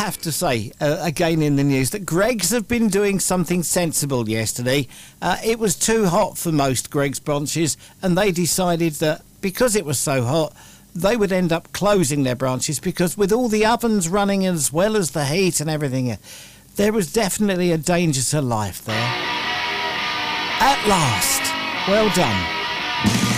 have to say, again in the news, that Greggs have been doing something sensible yesterday. It was too hot for most Greggs branches, and they decided that because it was so hot, they would end up closing their branches, because with all the ovens running as well as the heat and everything, there was definitely a danger to life there. At last. Well done.